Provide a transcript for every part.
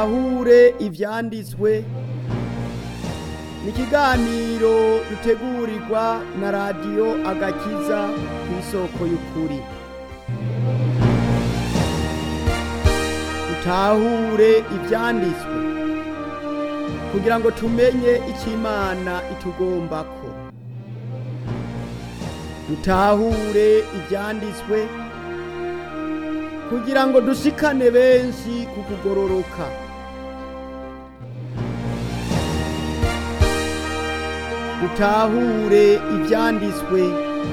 ahure ivyanditswe ni ikiganiro dutegurirwa na radiyo agakiza kw'isoko y'ukuri. Dutahure ivyanditswe kugira ngo tumenye icyo Imana itugombako. Dutahure ivyanditswe kugira ngo dushikane benshi ku kugororoka. Dutahure ivyanditswe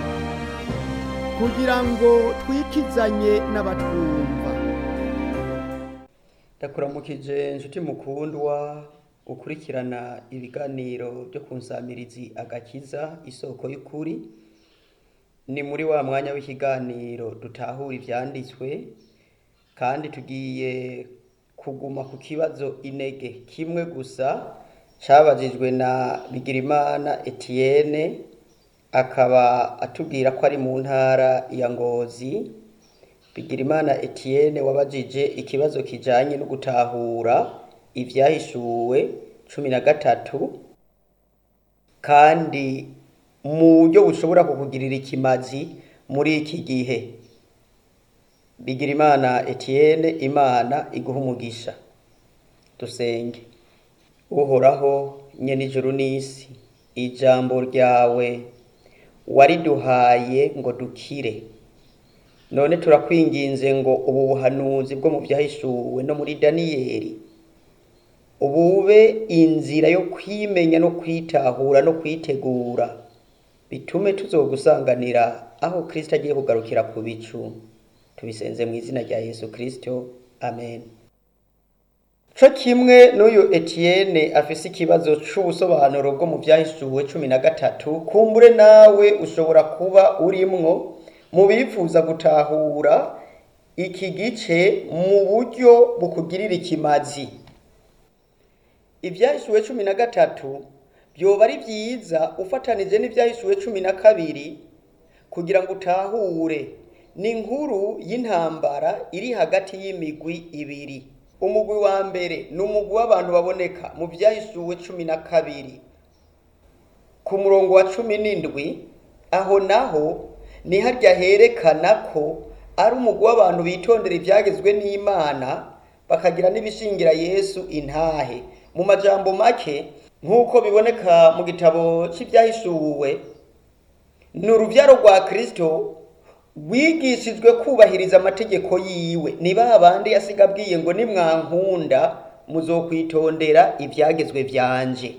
kugira ngo twikizanye n'abatwumva. Ndakuramukije nshuti mukundwa ukurikirana ibiganiro byo kunsamirizi agakiza isoko y'ukuri. Ni muri wa mwanya w'ikiganiro dutahura ivyanditswe, kandi tugiye kuguma ku kibazo inege kimwe gusa cabajijwe na Bigirimana Etienne, akaba atubwira ko ari mu ntara ya Ngozi. Bigirimana Etienne wabajije ikibazo kijanye no gutahura ivyahishuwe 13, kandi mu buryo bushobora kukugirira ikimazi muri iki gihe. Bigirimana Etienne, Imana iguha umugisha. Dusenge. Uhoraho nyene ijuru n'isi, ijambo ryawe wariduhaye ngo dukire. None turakwinginze ngo ubu buhanuzi bwo mu vyahishuwe no muri Daniyeli ubube inzira yo kwimenya no kwitahura no kwitegura, bitume tuzogusanganira aho Kristo agiye kugarukira ku bicu. Tubisenze mu izina rya Yesu Kristo, amen. Co kimwe n'uyu Etienne afise ikibazo c'ubusobanuro bwo mu vyahishuwe 13, kumbure nawe ushobora kuba urimwo mu bifuza gutahura iki gice mu buryo bukugirira ikimazi. Ivyahishuwe 13 byoba ari vyiza ufatanije n'ivyahishuwe 12 kugira ngo utahure. Ni inkuru y'intambara iri hagati y'imigwi ibiri. Umugwi wa mbere ni umugwi w'abantu baboneka mu vyahishuwe 12 ku murongo wa 17. Aho naho ni harya herekana ko ari umugwi w'abantu bitondera ivyagezwe n'Imana bakagira n'ibishingira Yesu intahe. Mu majambo make, nk'uko biboneka mu gitabo c'ivyahishuwe, ni uruvyaro rwa Kristo wigishijwe kubahiriza amategeko yiwe. Ni babandi yasiga abwiye ngo nimwankunda muzokwitondera ivyagezwe vyanje.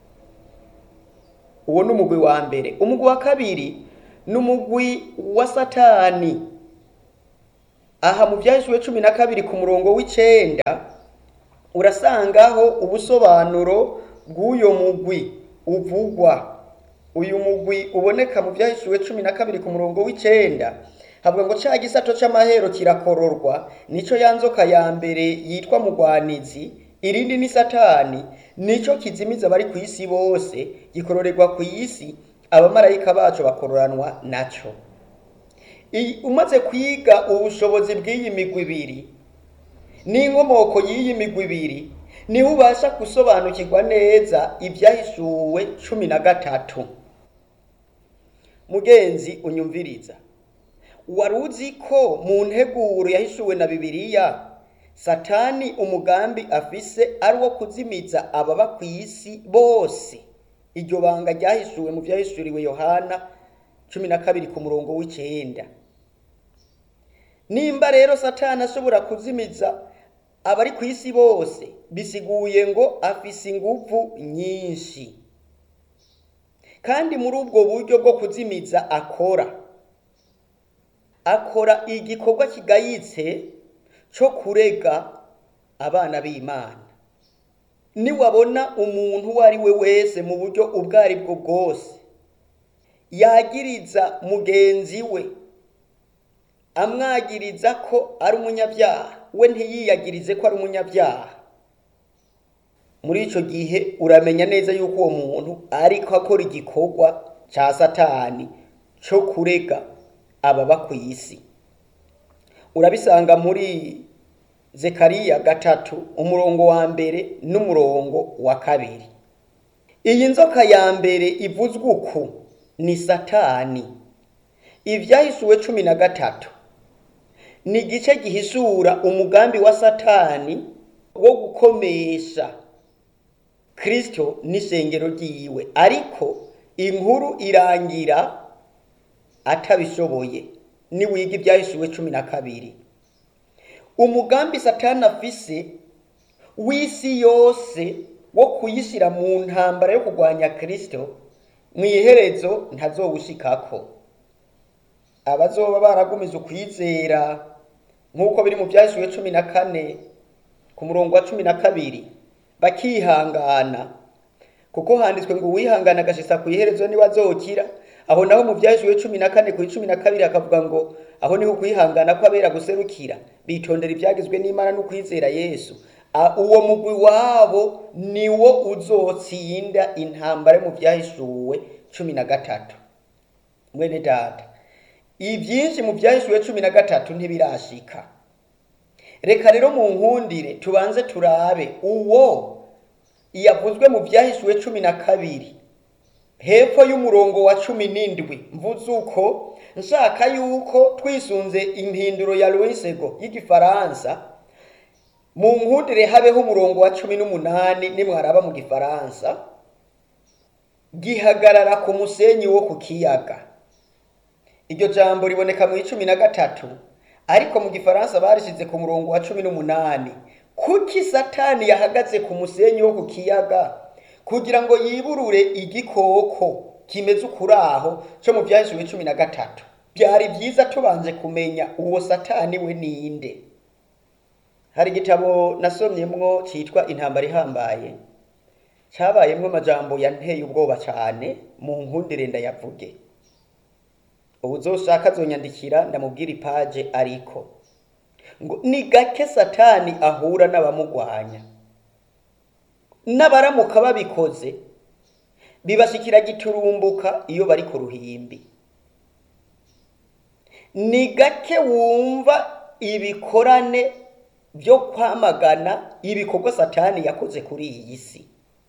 Uwo ni umugwi wa mbere. Umugwi wa kabiri ni umugwi wa Satani. Aha mu vyahishuwe 12 ku murongo w'9 urasangaho ubusobanuro bw'uyo mugwi uvugwa. Uyu mugwi uboneka mu vyahishuwe 12 ku murongo w'9 havuga ngo ca gisato c'amahero kirakororwa, nico yanzoka ya mbere yitwa mugwanizi, irindi ni Satani, nico kizimiza bari ku isi bose, gikororerwa ku isi, abamarayika bacu bakororanwa naco. Umaze kwiga ubushobozi bw'iyi migwi ibiri n'inkomoko y'iyi migwi ibiri, niho ubasha gusobanukirwa neza ivyahishuwe 13. Mugenzi unyumviriza, waruzi ko mu nteguro yahishuwe na Bibiliya Satani umugambi afise ari wo kuzimiza ababa ku isi bose? Iryo banga ryahishuwe mu vyahishuriwe Yohana 12 ku murongo w'9. Nimba rero Satani ashobora kuzimiza abari ku isi bose, bisiguye ngo afise inguvu nyinshi. Kandi muri ubwo buryo bwo kuzimiza akora igikorwa kigayitse cyo kurega abana b'Imana. Niwabona umuntu uwo ari we wese mu buryo ubwo ari bwo bwose yagiriza mugenzi we, amwagiriza ko ari umunyabyaha, we ntiyiyagirize ko ari umunyabyaha, muri ico gihe uramenya neza yuko uwo muntu ariko akora igikorwa ca Satani cyo kurega ababa ku isi. Urabisanga muri Zekariya 3 umurongo wa mbere n'umurongo wa kabiri. Iyi nzoka ya mbere ivuzwe uku ni Satani. Ivyahishuwe 13 ni igice gihishura umugambi wa Satani wo gukomesha Kristo n'isengero ryiwe, ariko inkuru irangira atabishoboye. Ni wiga ivyahishuwe 12. Umugambi Satani afise w'isi yose wo kuyishira mu ntambara yo kurwanya Kristo, mwiherezo ntazowushikako. Abazoba baragumije ukwizera nk'uko biri mu vyahishuwe 14 ku murongo wa 12 bakihangana, kuko handitswe ngo uwihangana agashitsa kw'iherezo niwe azokira. Aho naho mu vyahishuwe 14 ku 12 akavuga ngo aho niho kwihangana kw'abera guserukira, bitondera ivyagizwe n'Imana no kwizera Yesu. Uwo mugwi wabo niwo uzotsinda intambara mu vyahishuwe 13. Mwene data, ivyinshi mu vyahishuwe 13 ntibirashika. Reka rero mu nkundire tubanze turabe uwo yavuzwe mu vyahishuwe 12 hepfo y'umurongo wa 17. Mvuze uko nshaka yuko twisunze impinduro ya Louisego y'igifaransa, mu nkundire habeho umurongo wa 18 nimwaraba mu gifaransa, gihagarara ku musenyi wo ku kiyaga. Iryo jambo riboneka mu 13, ariko mu gifaransa barishize ku murongo wa 18. Kuki Satani yahagaze ku musenyi wo ku kiyaga? Kugira ngo yiburure igikoko kimeze ukuraho cyo mu vyahishuwe 13. Byari byiza tubanje kumenya uwo Satani we ninde. Hari igitabo nasomyemwo citwa Intambara Ihambaye, cyabayemwo amajambo yanteye ubwoba cyane, mu nkundire ndayavuge. Uzoshaka zonyandikira ndamubwira ipaje, ariko ngo ni gake Satani ahura n'abamugwanya, n'abaramuka babikoze bibashikira giturumbuka iyo bari ku ruhimbi. Ni gake wumva ibikorane byo kwamagana ibikorwa Satani yakoze kuri iyi si.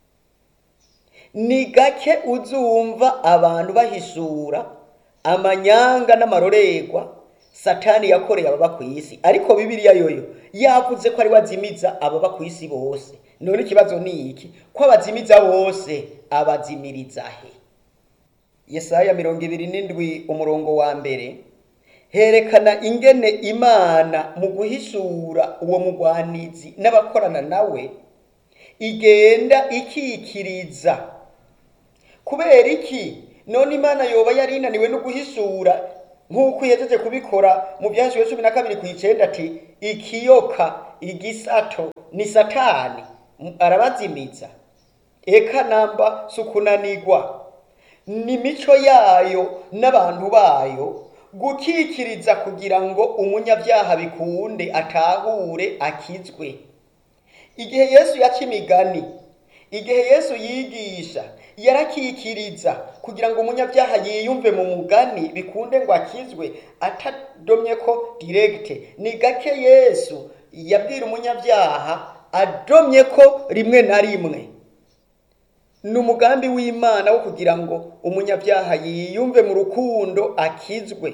Ni gake uzumva abantu bahishura amanyanga n'amarorerwa Satani yakoreye ababa ku isi, ariko Bibiliya yoyo yavuze ko ari wazimiza ababa ku isi bose. None ikibazo ni iki? Ko abazimiza bose abazimiriza he? Yesaya 27 umurongo wa mbere herekana ingene Imana mu guhishura uwo mugwanizi n'abakorana nawe igenda ikikiriza. Kubera iki? None Imana yoba yari inaniwe no guhishura nk'uko yejeje kubikora mu vyahishuwe 12 ku 9 ati ikiyoka igisato ni Satani arabazimiza? Eka namba sukunanigwa. Ni mico yayo n'abantu bayo gukikiriza kugira ngo umunyabyaha bikunde atahure akizwe. Igihe Yesu yaca imigani, igihe Yesu yigisha, yarakikiriza kugira ngo umunyabyaha yiyumve mu mugani bikunde ngo akizwe, atadomye ko direct. Ni gake Yesu yabwira umunyabyaha adomye ko rimwe na rimwe. Ni umugambi w'Imana wo kugira ngo umunyabyaha yiyumve mu rukundo akizwe.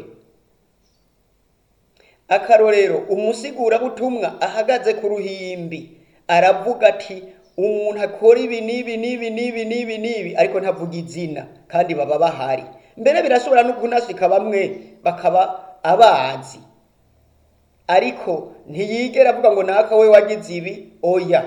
Akarorero, umusigura butumwa ahagaze ku ruhimbi aravuga ati umuntu akora ibi nibi, ariko ntavuga izina, kandi baba bahari. Mbere birashobora no kunashika bamwe bakaba abazi, ariko ntiyigera avuga ngo naka we wagize ibi. Oya,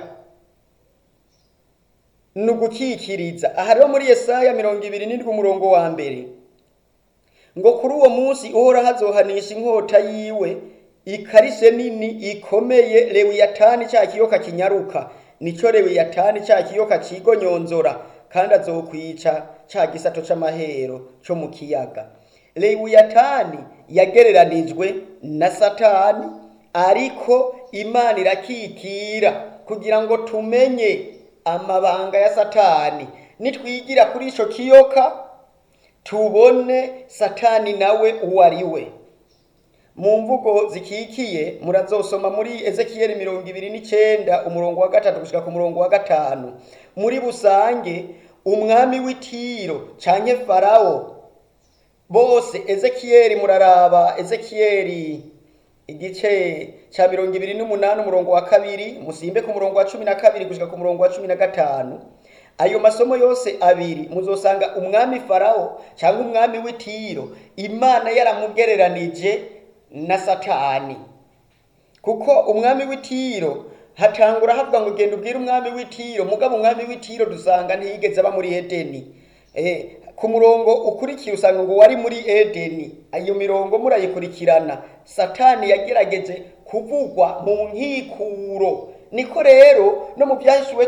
nugukikiriza. Aha rero muri Yesaya 27 umurongo wa mbere ngo kuri uwo munsi uhora hazohanisha inkota yiwe ikarishe nini ikomeye, Lewiyatani cya kiyoka kinyaruka. Nico Lewiyatani cya kiyoka cigonyonzora, kandi azokwica cya gisato c'amahero cyo mu kiyaga. Lewiyatani yagereranijwe na Satani, ariko Imana irakikira kugira ngo tumenye amabanga ya Satani. Nitwigira kuri ico kiyoka tubone Satani nawe uwo ari we. mu mvugo zikikiye murazosoma muri Ezekiyeli 29 umurongo wa 3 gushika ku murongo wa 5. Muri busange umwami w'Itiro canke Farao bose Ezekiyeli muraraba Ezekiyeli igice ca 28 umurongo wa 2 musimbe ku murongo wa 12 gushika ku murongo wa 15. Ayo masomo yose abiri muzosanga umwami Farao cyangwa umwami w'Itiro Imana yaramugereranije na Satani. Kuko umwami w'Itiro hatangura havuga ngo genda ubwire umwami w'Itiro, mugabo umwami w'Itiro dusanga ntiyigeze aba muri Edeni. Ku murongo ukurikiye usanga ngo wari muri Edeni. Ayo mirongo murayikurikirana. Satani yagerageje kuvugwa mu nkikuro. Niko rero no mu Byahishuwe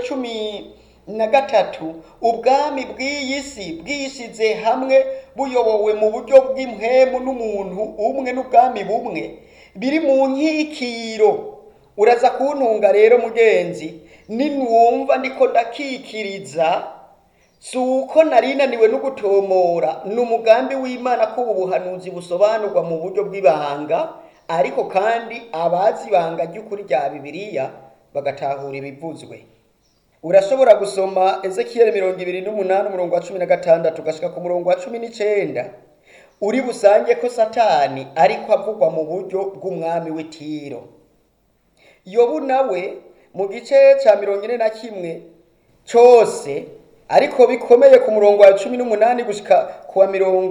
13 ubwami bw'iyisi bwishize hamwe buyobowe mu buryo bw'impwemu n'umuntu umwe n'ubwami bumwe biri mu nkikiro. Uraza kuntunga rero mugenzi, ninwumva ndiko ndakikiriza suko narinaniwe no gutomora n'umugambi w'Imana ko ubuhanuzi busobanurwa mu buryo bw'ibanga, ariko kandi abazi ibanga ry'ukuri rya Bibiliya bagatahura ibivuzwe. Urashobora gusoma Ezekiyeli 28 umurongo wa 16 ugashika ku murongo wa 19 uri busange ko Satani ariko avugwa mu buryo bw'umwami w'Itiro. Yobu nawe mu gice ca 41 cyose ariko bikomeye ku murongo wa 18 gushika ku wa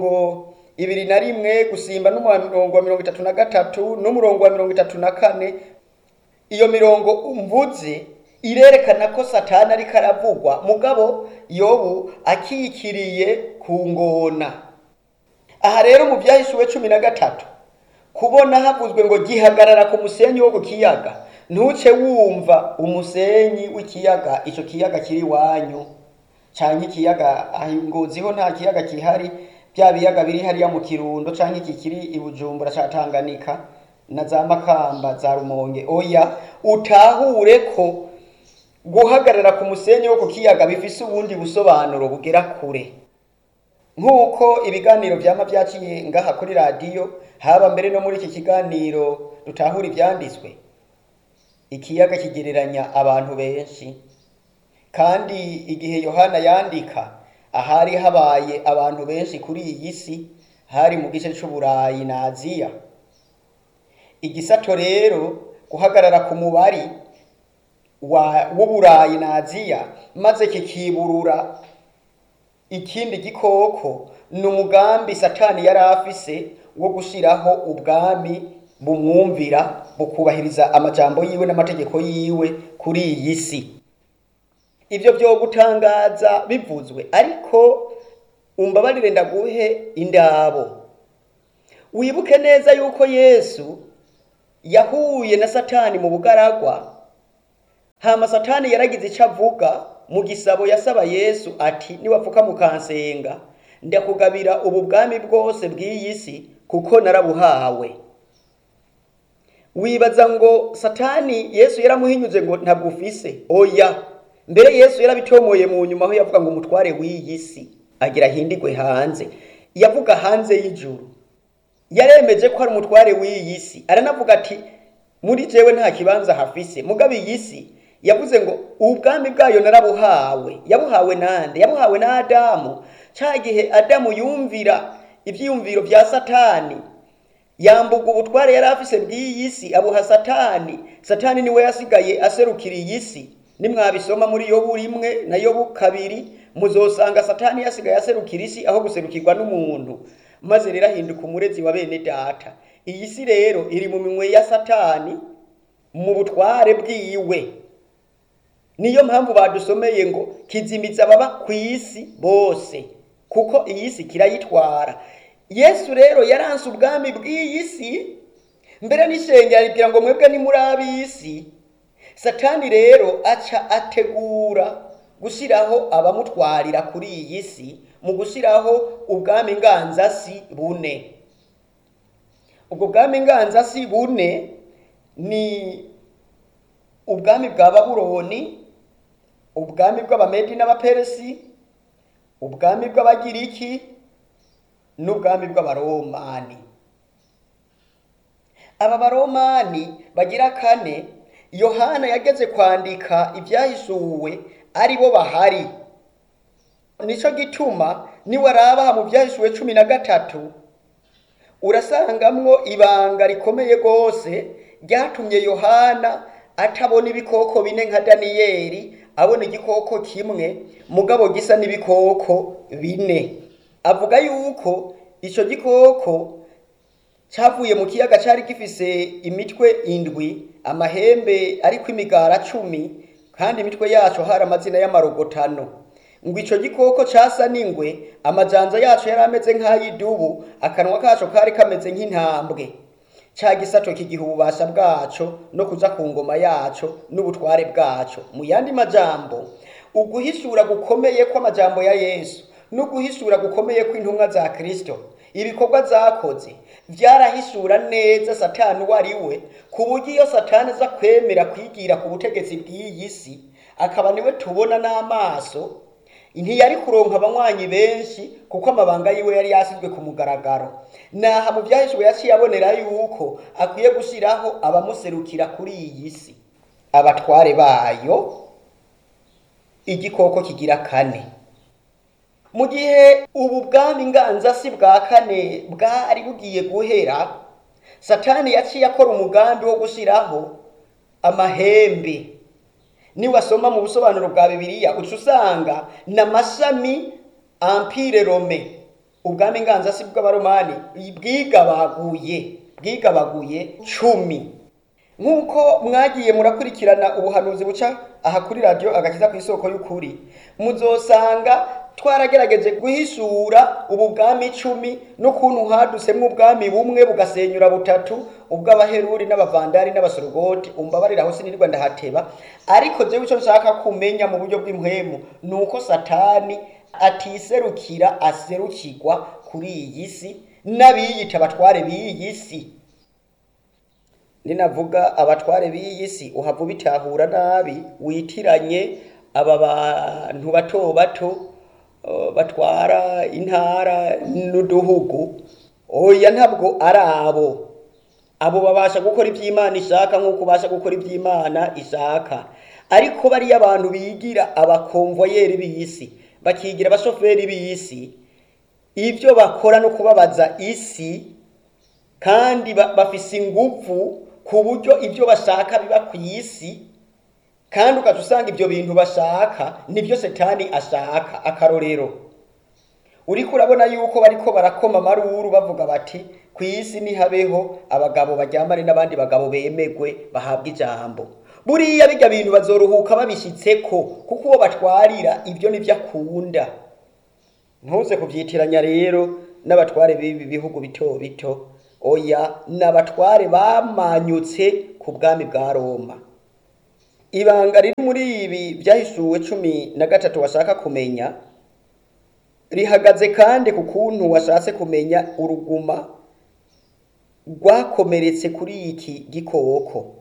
21 gusimba no mu murongo wa 33 n'umurongo wa 34. Iyo mirongo umvuze irerekana ko Satani ariko aravugwa, mugabo Yobu akikiriye ku ngona. Aha rero mu Byahishuwe 13 kubona havuzwe ngo gihagarara ku musenyi wo ku kiyaga, ntuce wumva umusenyi w'ikiyaga, ico kiyaga kiri wanyu canke ikiyaga Ngoziho nta kiyaga kihari, bya biyaga biri hariya mu Kirundo canke iki kiri i Bujumbura ca Tanganyika na za Makamba za Rumonge. Oya, utahure ko guhagarara ku musenyi wo ku kiyaga bifise ubundi busobanuro bugera kure. Nkuko ibiganiro byama byaciye ngaha kuri radio, haba mbere no muri iki kiganiro dutahura ibyanditswe, ikiyaga kigereranya abantu benshi. Kandi igihe Yohana yandika ahari habaye abantu benshi kuri iyi si hari mu gice c'Uburayi na Aziya. Igisato rero guhagarara ku mubari w'Uburayi na Aziya maze kikiburura ikindi gikoko, n'umugambi Satani yari afise wo gushiraho ubwami bumwumvira bukubahiriza amajambo yiwe n'amategeko yiwe kuri iyi si. Ivyo byo gutangaza bivuzwe, ariko umbabarire ndaguhe indabo. Wibuke neza yuko Yesu yahuye na Satani mu bugaragwa, hama Satani yaragize ico avuga mu gisabo yasaba Yesu ati niwapfuka mukansenga ndakugabira ubu bwami bwose bw'iyi si kuko narabuhawe. Wibaza ngo Satani Yesu yaramuhinyuze ngo ntabwo ufise? Oya, mbere Yesu yarabitomoye mu nyuma aho yavuga ngo umutware w'iyi si agira hindigwe hanze. Yavuga hanze y'ijuru, yaremeje ko ari umutware w'iyi si, aranavuga ati muri jewe nta kibanza hafise. Mugabe iyi si yavuze ngo ubwami bwayo narabuhawe. Yabuhawe nande? Yabuhawe na Adamu. Ca gihe Adamu yumvira ivyiyumviro vya Satani, yambuga ubutware yari afise bw'iyi si abuha Satani. Satani niwe yasigaye aserukira iyi si. Nimwabisoma muri Yobu 1 na Yobu 2 muzosanga Satani yasigaye aserukira isi aho guserukirwa n'umuntu, maze rero ahinduka umurezi wa bene data. Iyi si rero iri mu minwe ya Satani mu butware bwiwe. Niyo mpamvu badusomeye ngo kizimiza baba kw'isi bose, kuko iyi si kirayitwara. Yesu rero yaranse ubwami bw'iyi si, mbere n'ishengero aribwira ngo mwebwe ni muri ab'isi. Satani rero aca ategura gushiraho abamutwarira kuri iyi si mu gushiraho ubwami nganzasi bune. Ubwo bwami nganzasi bune ni ubwami bwa Babuloni, ubwami bw'Abamedi n'Abaperesi, ubwami bw'Abagiriki n'ubwami bw'Abaromani. aba baromani bagira kane Yohana yageze kwandika ibyahishuwe ari bo bahari. Nico gituma niwarabaha mu byahishuwe 13 urasangamwo ibanga rikomeye gose ryatumye Yohana atabona ibikoko bine nka Daniyeli, abona igikoko kimwe mugabo gisa n'ibikoko bine. Avuga yuko ico gikoko cyavuye mu kiyaga cyari gifise imitwe indwi, amahembe ariko imigara 10, kandi imitwe yaco hari amazina y'amarogotano. Ngo ico gikoko casa n'ingwe, amajanza yaco yari ameze nk'ayidubu, akanwa kaco kari kameze nk'intambwe. Ca gisato kigiha ububasha bwaco no kuja ku ngoma yaco n'ubutware bwaco. Mu yandi majambo, uguhishura gukomeye kw'amajambo ya Yesu n'uguhishura gukomeye kw'intumwa za Kristo, ibikorwa zakoze vyarahishura neza Satani wari we, ku buryo iyo Satani aza kwemera kwigira ku butegetsi bw'iyi si, akaba niwe tubona n'amaso, ntiyari kuronka abanywanyi benshi kuko amabanga yiwe yari yasizwe ku mugaragaro. Naha mu byahishuwe yaciye abonera yuko akwiye gushiraho abamuserukira kuri iyi si, abatware bayo, igikoko kigira kane. Mu gihe ubu bwami nganzasi bwa kane bwari bugiye guhera, Satani yaciye akora umugambi wo gushiraho amahembe. Niwasoma mu busobanuro bwa Bibiliya uca usanga n'amashami Empire Rome, ubwami nganzasi bw'abaromani bwigabaguye 10. Nkuko mwagiye murakurikirana ubuhanuzi buca aha kuri radio Agakiza ku isoko y'ukuri, muzosanga twaragerageje guhishura ubu bwami 10 n'ukuntu hadusemwe ubwami bumwe bugasenyura butatu, ubw'abaheruri n'abavandari n'abasorogoti. Umbabarira aho sinirwa ndahateba, ariko jewe ico nshaka kumenya mu buryo bw'impwemu nuko Satani atiserukira, aserukirwa kuri iyi si n'abiyita abatware b'iyi si. Ninavuga abatware b'iyi si uhava bitahura nabi, witiranye aba bantu bato bato batwara intara n'uduhugu. Oya, ntabwo ari abo babasha gukora iby'Imana ishaka nk'uko basha gukora iby'Imana ishaka, ariko bari abantu bigira abakonvoyeri b'isi, bakigira abashoferi b'isi, ibyo bakora no kubabaza isi, kandi bafise ingufu ku buryo ibyo bashaka biba ku isi, kandi ukazusanga ibyo bintu bashaka nibyo Satani ashaka. Akarorero, uriko urabona yuko bariko barakoma amaruru bavuga bati ku isi nihabeho abagabo baryamane n'abandi bagabo bemegwe bahabwa ijambo. Buriya bijya bintu bazoruhuka babishitseko, kuko uwo batwarira ibyo nivyo akunda. Ntuze kuvyitiranya rero n'abatware b'ibi bihugu bito bito. Oya, n'abatware bamanyutse ku bwami bwa Roma. Ibanga riri muri ibi byahishuwe 13 washaka kumenya rihagaze kandi ku kuntu washatse kumenya uruguma rwakomeretse kuri iki gikoko.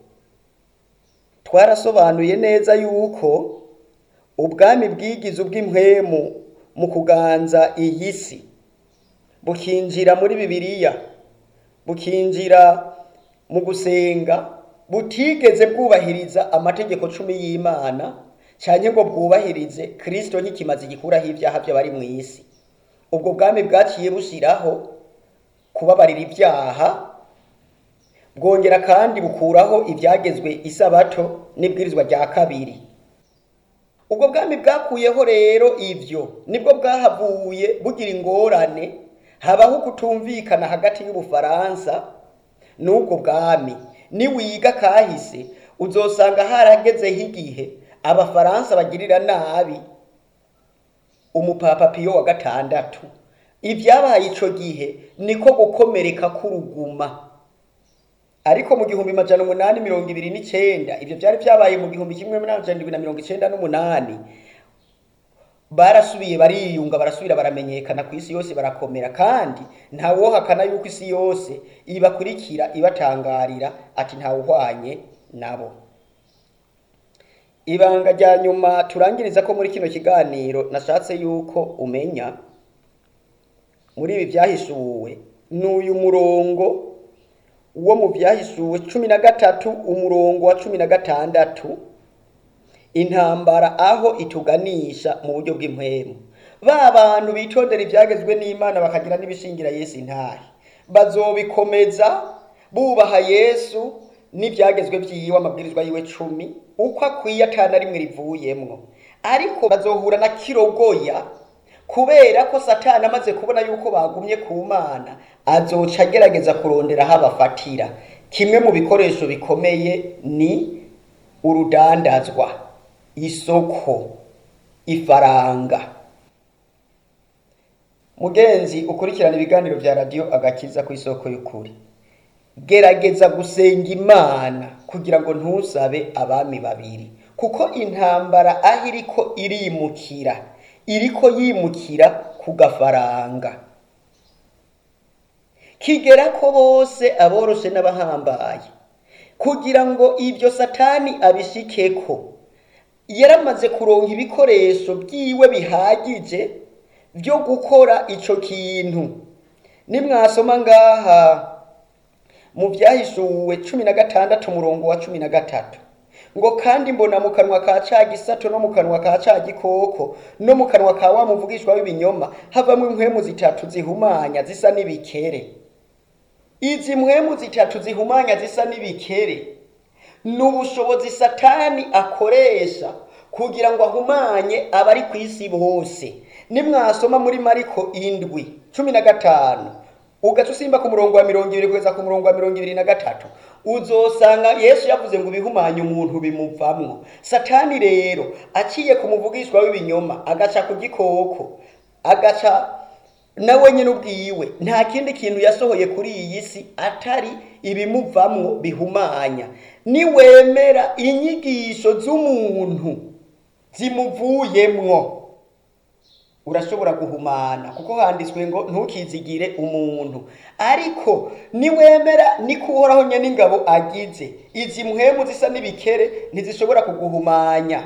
Twarasobanuye neza yuko ubwami bwigize ubw'impwemu mu kuganza iyi si, bukinjira muri Bibiliya, bukinjira mu gusenga, butigeze bwubahiriza amategeko 10 y'Imana, cyane ngo bwubahirize Kristo nk'ikimazi gikuraho ibyaha by'abari mu isi. Ubwo bwami bwaciye bushiraho kubabarira ibyaha, bwongera kandi bukuraho ibyagezwe isabato n'ibwirizwa rya kabiri. Ubwo bwami bwakuyeho rero ivyo, nibwo bwahavuye bugira ingorane, habaho kutumvikana hagati y'Ubufaransa n'ubwo bwami. Niwiga kahise uzosanga haragezeho igihe Abafaransa bagirira nabi umupapa Piyo wa gatandatu. Ivyabaye ico gihe niko gukomereka k'uruguma. Ariko mu 1829 ivyo byari byabaye mu 1798 barasubiye bariyunga, barasubira baramenyekana ku isi yose, barakomera, kandi ntawohakana yuko isi yose ibakurikira ibatangarira ati ntawuhwanye nabo. Ibanga rya nyuma turangiriza ko muri kino kiganiro nashatse yuko umenya muri ibi byahishuwe n'uyu murongo wo mu Vyahishuwe 13 umurongo wa 16, intambara aho ituganisha mu buryo bw'impwemu. Ba bantu bitondera ivyagezwe n'Imana bakagira n'ibishingira Yesu intahe, bazobikomeza bubaha Yesu n'ivyagezwe vyiwe, amabwirizwa yiwe 10 uko akwiye atana rimwe rivuyemwo. Ariko bazohura na kirogoya, kubera ko Satani amaze kubona yuko bagumye ku Mana, azoca agerageza kurondera aho abafatira. Kimwe mu bikoresho bikomeye ni urudandazwa, isoko, ifaranga. Mugenzi ukurikirana ibiganiro vya radio Agakiza ku isoko y'ukuri, gerageza gusenga Imana kugira ngo ntusabe abami babiri, kuko intambara aho iriko yimukira ku gafaranga. Kigera ko bose aboroshe n'abahambaye, kugira ngo ivyo Satani abishikeko yaramaze kuronka ibikoresho vyiwe bihagije vyo gukora ico kintu. Nimwasoma ngaha mu Vyahishuwe 16 umurongo wa 13, ngo kandi mbona mu kanwa ka ca gisato no mu kanwa ka ca gikoko no mu kanwa ka wa muvugishwa w'ibinyoma havamwe impwemu zitatu zihumanya zisa n'ibikere. Izi mpwemu zitatu zihumanya zisa n'ibikere n'ubushobozi Satani akoresha kugira ngo ahumanye abari ku isi bose. Nimwasoma muri Mariko 7:15 ugaca usimba ku murongo wa 20 kugeza ku murongo wa 23, uzosanga Yesu yavuze ngo bihumanye umuntu bimuvamwo. Satani rero aciye ku muvugishwa w'ibinyoma, agaca ku gikoko, agaca nawe nyine ubwiwe, nta kindi kintu yasohoye kuri iyi si atari ibimuvamwo bihumanya. Niwemera inyigisho z'umuntu zimuvuyemwo, urashobora guhumana, kuko handitswe ngo ntukizigire umuntu. Ariko niwemera niko Uhoraho nyene ingabo agize, izi mpwemu zisa n'ibikere ntizishobora kuguhumanya.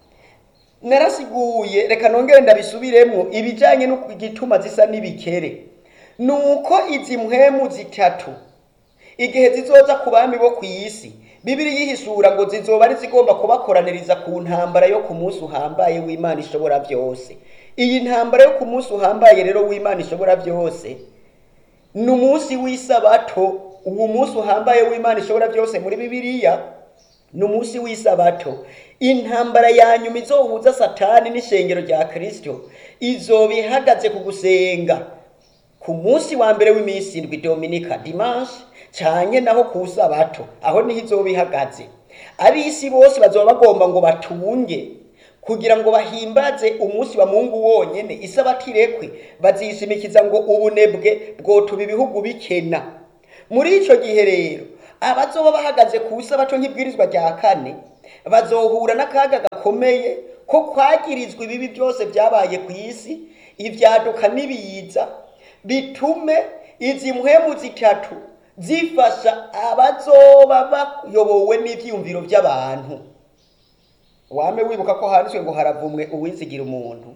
Narasiguye, reka nongere ndabisubiremwo ibijanye no gituma zisa n'ibikere. Nuko izi mpwemu zitatu igihe zizoza ku bami bo kw'isi, Bibiri yihishura ngo zizoba ari zigomba kubakoraniriza ku ntambara yo ku munsi uhambaye w'Imana ishobora byose. Iyi ntambara yo ku munsi uhambaye rero w'Imana ishobora byose ni umunsi w'isabato. Uwo munsi uhambaye w'Imana ishobora byose muri Bibiliya ni umunsi w'isabato. Intambara ya nyuma izohuza Satani n'ishengero rya Kristo izoba ihagaze ku gusenga ku munsi wa mbere w'iminsi indwi, Dominika, Dimanche, canke naho ku sabato, aho niho izoba ihagaze. Ab'isi bose bazoba bagomba ngo batunge kugira ngo bahimbaze umunsi wa Mungu wonyene. Isabato irekwe, bazishimikiza ngo ubunebwe bwotuma ibihugu bikena. Muri ico gihe rero abazoba bahagaze ku sabato nk'ibwirizwa rya 4 bazohura n'akaga gakomeye ko kwagirizwa ibibi byose byabaye ku isi, ivyaduka n'ibiza, bitume izi mpwemu zitatu zifasha abazoba bayobowe n'ivyumviro by'abantu. Wame wibuka ko handitswe ngo haravumwe uwizigira umuntu.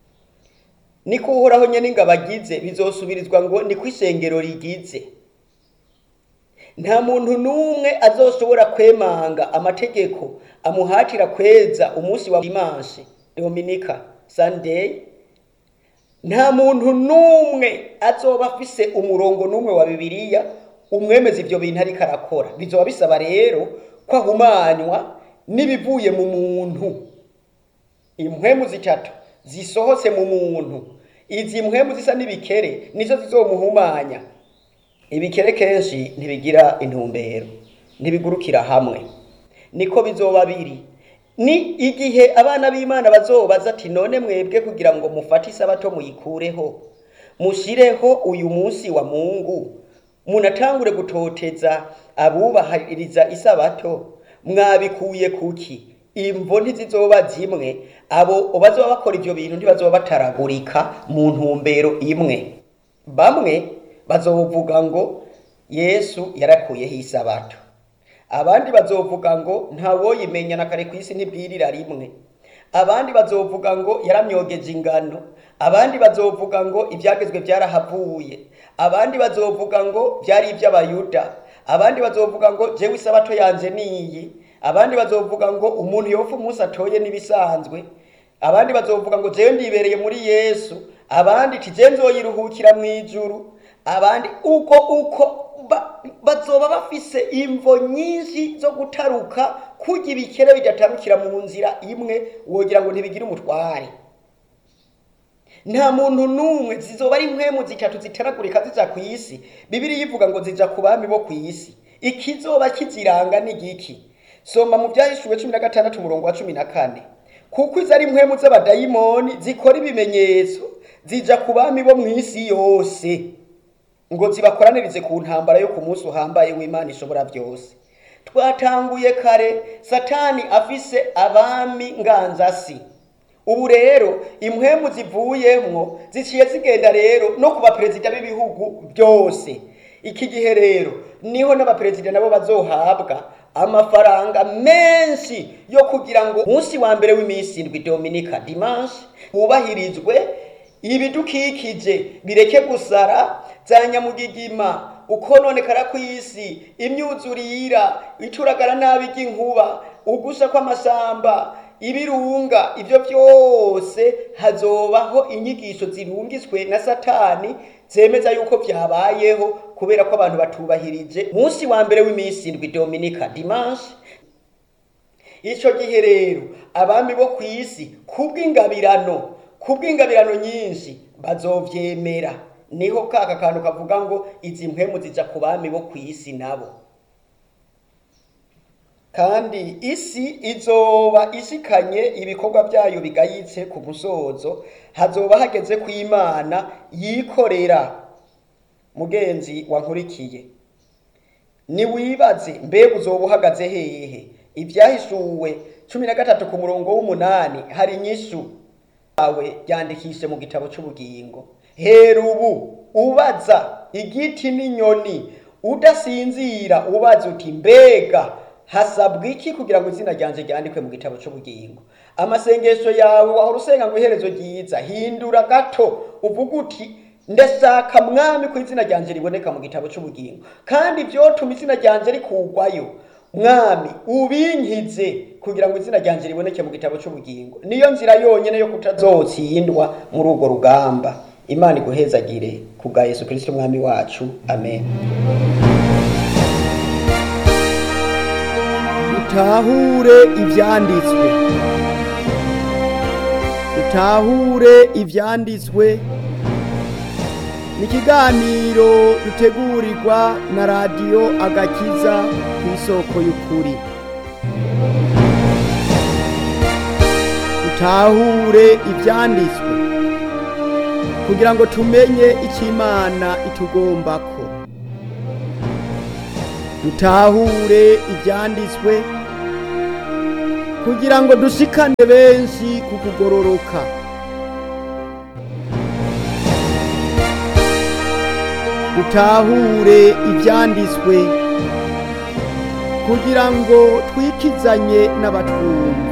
Niko Uhoraho nyene ingabo agize, bizosubirizwa ngo ni kwishengero rigize. Nta muntu numwe azoshobora kwemanga amategeko amuhatira kweza umunsi wa Dimanche, Dominika, Sunday. Nta muntu numwe azoba afise umurongo numwe wa Bibiliya umwemeza ivyo bintu ariko arakora. Bizoba bisaba rero ko ahumanywa nibivuye mu muntu. Impwemu zitatu zisohotse mu muntu, izi mpwemu zisa n'ibikere nizo zizomuhumanya. Ibikere kenshi ntibigira intumbero, ntibigurukira hamwe. Niko bizoba biri. Ni igihe abana b'Imana bazobaza ati none mwebwe kugira ngo mufate isabato muyikureho, mushireho uyu munsi wa Mungu, munatangure gutoteza abubahiriza isabato, mwabikuye kuki? Imvo ntizizoba zimwe. Abo bazoba bakora ivyo bintu ntibazoba bataragurika mu ntumbero imwe. Bamwe bazovuga ngo Yesu yarakuyeho isabato, abandi bazovuga ngo ntawoyimenya na kare kw'isi ntibwirira rimwe, abandi bazovuga ngo yaramyogeje ingano, abandi bazovuga ngo ivyagezwe byarahavuye, abandi bazovuga ngo byari iby'Abayuda, abandi bazovuga ngo jewe isabato yanje niyi, abandi bazovuga ngo umuntu yopfa umunsi atoye n'ibisanzwe, abandi bazovuga ngo jewe ndibereye muri Yesu, abandi ati je nzoyiruhukira mw'ijuru, abandi uko bazoba bafise imvo nyinshi zo gutaruka kurya ibikere bidatarukira mu nzira imwe, wogira ngo ntibigira umutware. Nta muntu numwe, zizoba ari impwemu zitatu zitaragurika zija kw'isi. Bibiliya ivuga ngo zija ku bami bo kw'isi. Ikizoba kiziranga ni giki? Soma mu Vyahishuwe 16 umurongo wa 14. Kuko izo ari impwemu z'abadayimoni zikora ibimenyetso, zija ku bami bo mw'isi yose ngo zibakoranirize ku ntambara yo ku munsi uhambaye w'Imana ishobora byose. Twatanguye kare Satani afise abami nganzasi. Ubu rero impwemu zivuyemwo ziciye zigenda rero no kuba perezida b'ibihugu byose. Iki gihe rero niho n'abaperezida nabo bazohabwa amafaranga menshi yo kugira ngo munsi wa mbere w'iminsi indwi Dominika Dimanche hubahirizwe ibidukikije bireke gusara, za nyamugigima, ukononekara kw'isi, imyuzurira, ituragara nabi ry'inkuba, ugusha kw'amasamba, ibirunga. Ivyo byose hazobaho inyigisho zirungiswe na Satani zemeza yuko vyabayeho kubera ko abantu batubahirije munsi wa mbere w'iminsi indwi Dominika Dimanche. Ico gihe rero abami bo kw'isi kubw'ingabirano nyinshi bazovyemera. Niho kaka kantu kavuga ngo izi mpwemu zija ku bami bo kw'isi nabo. Kandi isi izoba ishikanye ibikorwa byayo bigayitse ku musozo, hazoba hageze ku Imana yikorera. Mugenzi wankurikiye, ni wibaze mbega uzoba uhagaze hehe? Ivyahishuwe 13 ku murongo w'8 hari inyishu awe yandikishe mu gitabo c'ubugingo. Herubu ubaza igiti n'inyoni, udasinzira ubaza uti mbega hasabwa iki kugira ngo izina ryanje ryandikwe mu gitabo c'ubugingo? Amasengesho yawe wahora usenga ngo iherezo ryiza, hindura gato uvuga uti ndashaka mwami ko izina ryanje riboneka mu gitabo c'ubugingo, kandi vyotuma izina ryanje rikugwayo. Mwami ubinkize kugira ngo izina ryanje riboneke mu gitabo c'ubugingo. Niyo nzira yonyene yo kutazotsindwa muri urwo rugamba. Imana iguhezagire kubwa Yesu Kristo mwami wacu, amen. Utahure ivyanditswe. Utahure ivyanditswe ni ikiganiro dutegurirwa na radiyo Agakiza kw'isoko y'ukuri. Utahure ivyanditswe kugira ngo tumenye icyo Imana itugombako. Dutahure ivyanditswe kugira ngo dushikane benshi ku kugororoka. Dutahure ivyanditswe kugira ngo twikizanye n'abatwumva.